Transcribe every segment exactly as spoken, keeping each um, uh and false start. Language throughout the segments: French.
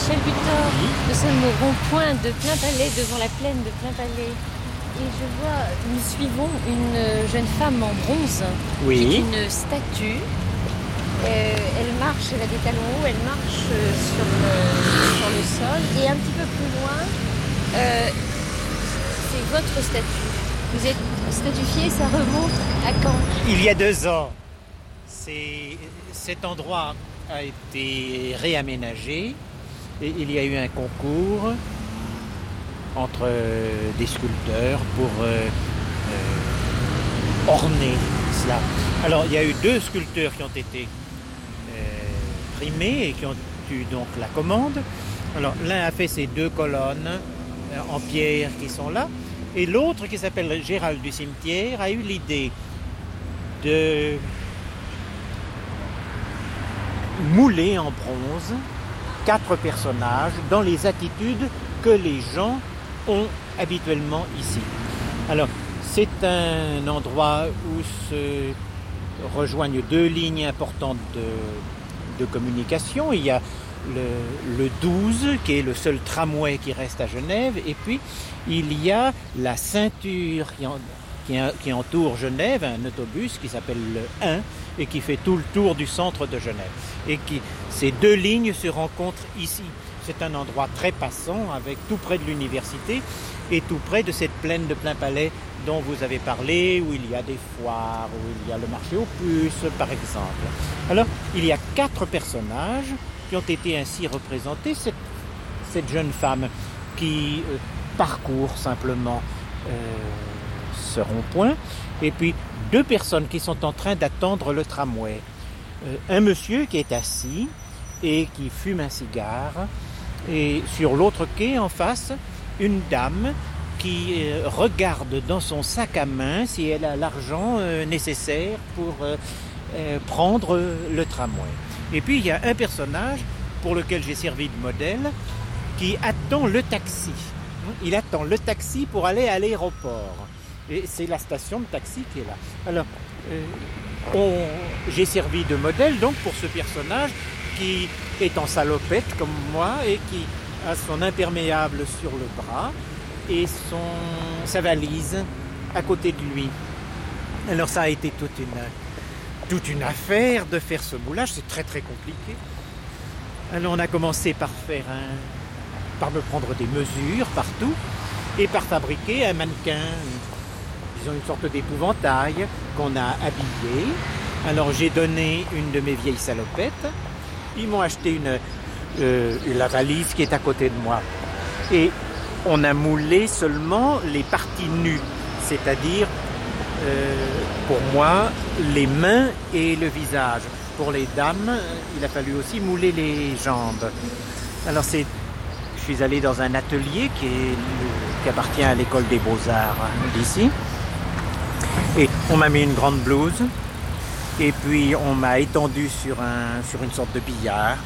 Michel Butor. Oui. Nous sommes au rond-point de Plainpalais, devant la plaine de Plainpalais. Et je vois, nous suivons une jeune femme en bronze, Oui. qui est une statue. Euh, elle marche, elle a des talons hauts, elle marche euh, sur, le, sur le sol. Et un petit peu plus loin, euh, c'est votre statue. Vous êtes statufié, ça remonte à quand? Il y a deux ans. C'est, cet endroit a été réaménagé et il y a eu un concours entre des sculpteurs pour euh, euh, orner cela. Alors il y a eu deux sculpteurs qui ont été euh, primés et qui ont eu donc la commande. Alors l'un a fait ces deux colonnes euh, en pierre qui sont là et l'autre qui s'appelle Gérald du Cimetière a eu l'idée de mouler en bronze quatre personnages dans les attitudes que les gens ont habituellement ici. Alors, c'est un endroit où se rejoignent deux lignes importantes de, de communication. Il y a le, le douze, qui est le seul tramway qui reste à Genève, et puis il y a la ceinture qui, en, qui, qui entoure Genève, un autobus qui s'appelle le un, et qui fait tout le tour du centre de Genève. Et qui, ces deux lignes se rencontrent ici. C'est un endroit très passant, avec tout près de l'université et tout près de cette plaine de Plainpalais dont vous avez parlé, où il y a des foires, où il y a le marché aux puces, par exemple. Alors, il y a quatre personnages qui ont été ainsi représentés. Cette, cette jeune femme qui euh, parcourt simplement euh, ce rond-point, et puis deux personnes qui sont en train d'attendre le tramway. Euh, un monsieur qui est assis et qui fume un cigare, et sur l'autre quai en face, une dame qui euh, regarde dans son sac à main si elle a l'argent euh, nécessaire pour euh, euh, prendre le tramway. Et puis il y a un personnage pour lequel j'ai servi de modèle qui attend le taxi. Il attend le taxi pour aller à l'aéroport. Et c'est la station de taxi qui est là. Alors, euh, on, j'ai servi de modèle donc pour ce personnage qui est en salopette comme moi et qui a son imperméable sur le bras et son, sa valise à côté de lui. Alors ça a été toute une, toute une affaire de faire ce moulage, c'est très très compliqué. Alors on a commencé par faire un, par me prendre des mesures partout et par fabriquer un mannequin, disons une sorte d'épouvantail qu'on a habillé. Alors j'ai donné une de mes vieilles salopettes. Ils m'ont acheté une, euh, la valise qui est à côté de moi. Et on a moulé seulement les parties nues, c'est-à-dire, euh, pour moi, les mains et le visage. Pour les dames, il a fallu aussi mouler les jambes. Alors, c'est, je suis allé dans un atelier qui, est, qui appartient à l'école des beaux-arts d'ici. Et on m'a mis une grande blouse. Et puis on m'a étendu sur, un, sur une sorte de billard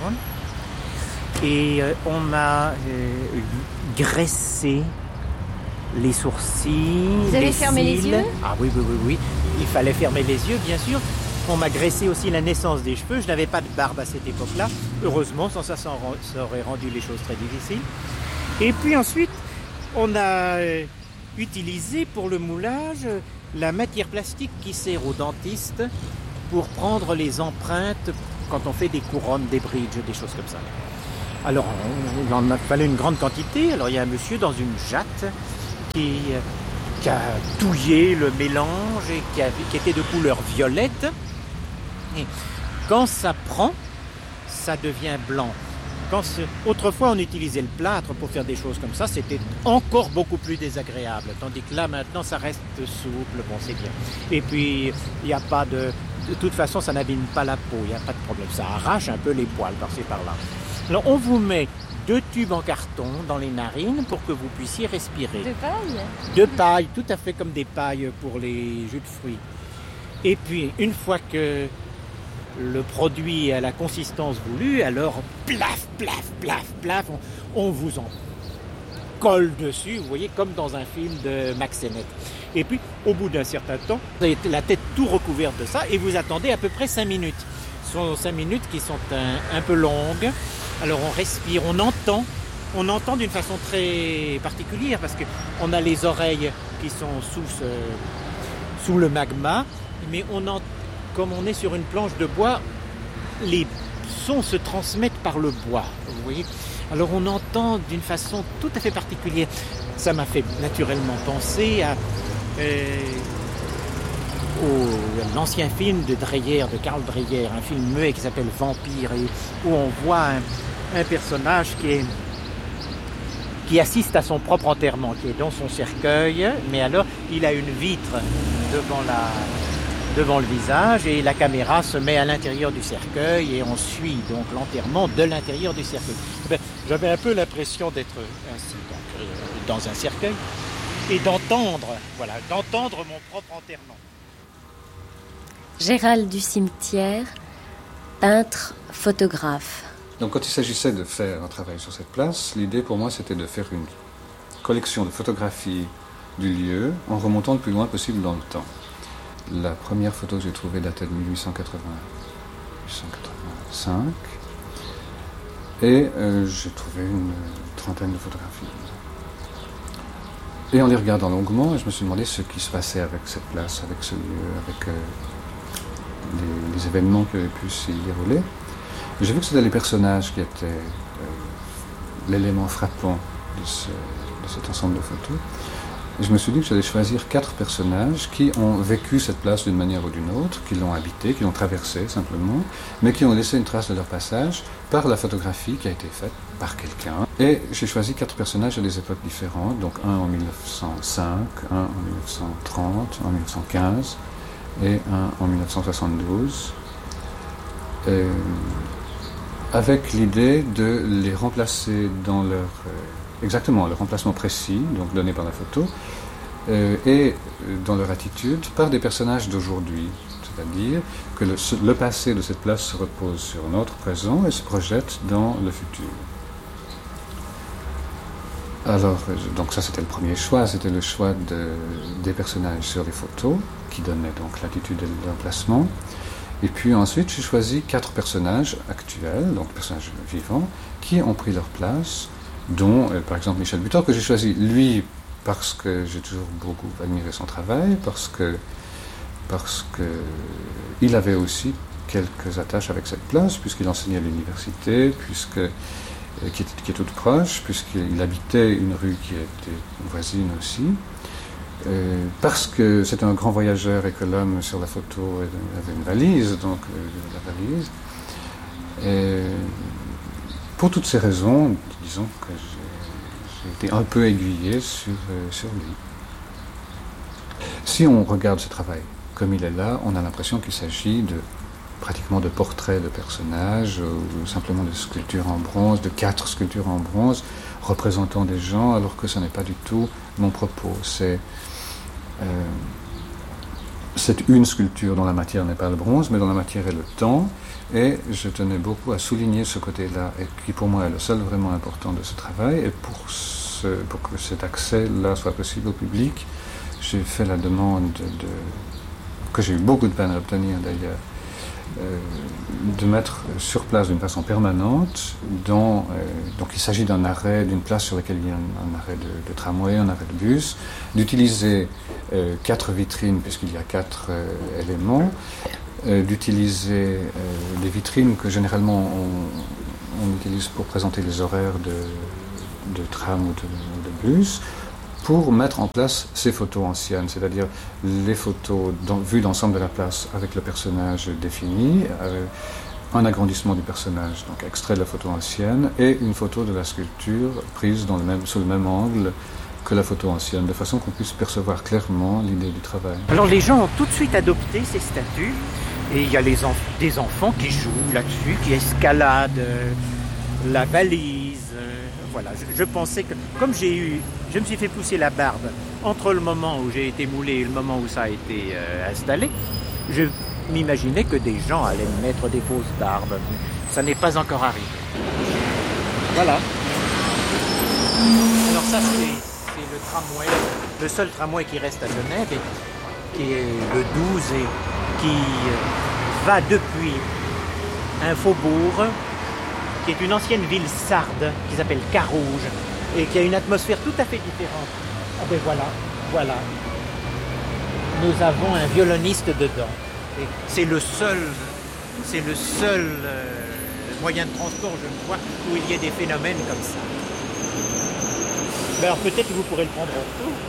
et euh, on m'a euh, graissé les sourcils. Vous avez les fermé les cils. yeux? Ah oui, oui, oui, oui. Il fallait fermer les yeux, bien sûr. On m'a graissé aussi la naissance des cheveux. Je n'avais pas de barbe à cette époque-là. Heureusement, sans ça, ça aurait rendu les choses très difficiles. Et puis ensuite, on a euh, utilisé pour le moulage la matière plastique qui sert aux dentistes pour prendre les empreintes quand on fait des couronnes, des bridges, des choses comme ça. Alors, il en a fallu une grande quantité. Alors, il y a un monsieur dans une jatte qui, qui a touillé le mélange et qui, a, qui était de couleur violette. Et quand ça prend, ça devient blanc. Quand autrefois, on utilisait le plâtre pour faire des choses comme ça, c'était encore beaucoup plus désagréable. Tandis que là, maintenant, ça reste souple, bon, c'est bien. Et puis, il n'y a pas de... De toute façon, ça n'abîme pas la peau, il n'y a pas de problème. Ça arrache un peu les poils par-ci par-là. Alors, on vous met deux tubes en carton dans les narines pour que vous puissiez respirer. De paille? De paille, tout à fait comme des pailles pour les jus de fruits. Et puis, une fois que le produit a la consistance voulue, alors plaf, plaf, plaf, plaf, on, on vous en colle dessus, vous voyez, comme dans un film de Max Sennett. Et puis, au bout d'un certain temps, vous avez la tête tout recouverte de ça et vous attendez à peu près cinq minutes. Ce sont cinq minutes qui sont un, un peu longues Alors on respire, on entend, on entend d'une façon très particulière parce qu'on a les oreilles qui sont sous, ce, sous le magma, mais on en, comme on est sur une planche de bois, les sons se transmettent par le bois, vous voyez. Alors on entend d'une façon tout à fait particulière. Ça m'a fait naturellement penser à euh, au, l'ancien film de Dreyer, de Karl Dreyer, un film muet qui s'appelle Vampire, et où on voit un, un personnage qui est qui assiste à son propre enterrement, qui est dans son cercueil, mais alors il a une vitre devant la devant le visage et la caméra se met à l'intérieur du cercueil et on suit donc l'enterrement de l'intérieur du cercueil. Ben, j'avais un peu l'impression d'être ainsi donc, dans un cercueil et d'entendre, voilà, d'entendre mon propre enterrement. Gérald du Cimetière, peintre, photographe. Donc quand il s'agissait de faire un travail sur cette place, l'idée pour moi c'était de faire une collection de photographies du lieu en remontant le plus loin possible dans le temps. La première photo que j'ai trouvée datait de mille huit cent quatre-vingts, mille huit cent quatre-vingt-cinq et euh, j'ai trouvé une trentaine de photographies. Et en les regardant longuement, je me suis demandé ce qui se passait avec cette place, avec ce lieu, avec euh, les, les événements qui avaient pu s'y dérouler. J'ai vu que c'était les personnages qui étaient euh, l'élément frappant de, ce, de cet ensemble de photos. Et je me suis dit que j'allais choisir quatre personnages qui ont vécu cette place d'une manière ou d'une autre, qui l'ont habitée, qui l'ont traversée simplement, mais qui ont laissé une trace de leur passage par la photographie qui a été faite par quelqu'un. Et j'ai choisi quatre personnages à des époques différentes, donc un en mille neuf cent cinq, un en mille neuf cent trente, un en mille neuf cent quinze et un en mille neuf cent soixante-douze. Et avec l'idée de les remplacer dans leur... Euh, exactement, leur emplacement précis, donc donné par la photo, euh, et dans leur attitude par des personnages d'aujourd'hui. C'est-à-dire que le, le passé de cette place se repose sur notre présent et se projette dans le futur. Alors, donc ça c'était le premier choix, c'était le choix de, des personnages sur les photos, qui donnaient donc l'attitude et l'emplacement. Et puis ensuite, j'ai choisi quatre personnages actuels, donc personnages vivants, qui ont pris leur place, dont euh, par exemple Michel Butor, que j'ai choisi lui parce que j'ai toujours beaucoup admiré son travail, parce que parce que il avait aussi quelques attaches avec cette place, puisqu'il enseignait à l'université, puisque euh, qui, est, qui est toute proche, puisqu'il habitait une rue qui était voisine aussi, euh, parce que c'était un grand voyageur et que l'homme sur la photo avait une valise, donc euh, la valise. Et pour toutes ces raisons, disons que j'ai, j'ai été un peu aiguillé sur, euh, sur lui. Si on regarde ce travail comme il est là, on a l'impression qu'il s'agit de pratiquement de portraits de personnages, ou simplement de sculptures en bronze, de quatre sculptures en bronze représentant des gens, alors que ce n'est pas du tout mon propos. C'est, euh, c'est une sculpture dont la matière n'est pas le bronze, mais dont la matière est le temps, et je tenais beaucoup à souligner ce côté-là, et qui pour moi est le seul vraiment important de ce travail, et pour, ce, pour que cet accès-là soit possible au public, j'ai fait la demande de, de que j'ai eu beaucoup de peine à obtenir d'ailleurs, euh, de mettre sur place d'une façon permanente, dans, euh, donc il s'agit d'un arrêt, d'une place sur laquelle il y a un, un arrêt de, de tramway, un arrêt de bus, d'utiliser euh, quatre vitrines, puisqu'il y a quatre euh, éléments, euh, d'utiliser euh, des vitrines que généralement on, on utilise pour présenter les horaires de, de tram ou de, de bus, pour mettre en place ces photos anciennes, c'est-à-dire les photos dans, vues d'ensemble de la place avec le personnage défini, euh, un agrandissement du personnage, donc extrait de la photo ancienne, et une photo de la sculpture prise dans le même, sous le même angle que la photo ancienne, de façon qu'on puisse percevoir clairement l'idée du travail. Alors les gens ont tout de suite adopté ces statues, et il y a les enf- des enfants qui jouent là-dessus, qui escaladent euh, la balise. Voilà, je, je pensais que, comme j'ai eu, je me suis fait pousser la barbe entre le moment où j'ai été moulé et le moment où ça a été euh, installé, je m'imaginais que des gens allaient me mettre des fausses barbes. Ça n'est pas encore arrivé. Voilà. Alors ça, c'est, c'est le tramway, le seul tramway qui reste à Genève, et, qui est le douze, et qui va depuis un faubourg qui est une ancienne ville sarde, qui s'appelle Carouge, et qui a une atmosphère tout à fait différente. Ah ben voilà, voilà. Nous avons un violoniste dedans. Et c'est le seul, c'est le seul euh, moyen de transport, je ne vois, où il y ait des phénomènes comme ça. Ben alors peut-être que vous pourrez le prendre en photo.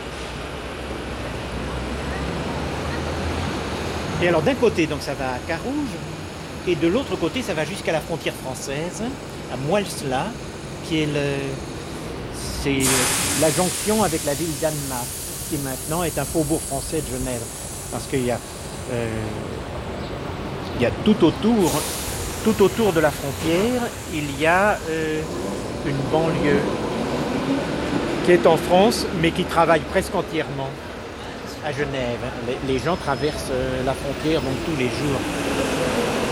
Et alors d'un côté, donc ça va à Carouge, et de l'autre côté, ça va jusqu'à la frontière française, à Moilsla, qui est le, c'est la jonction avec la ville d'Annemasse, qui maintenant est un faubourg français de Genève, parce qu'il y a, euh, il y a tout autour, tout autour de la frontière, il y a euh, une banlieue qui est en France, mais qui travaille presque entièrement à Genève. Les, les gens traversent la frontière donc tous les jours.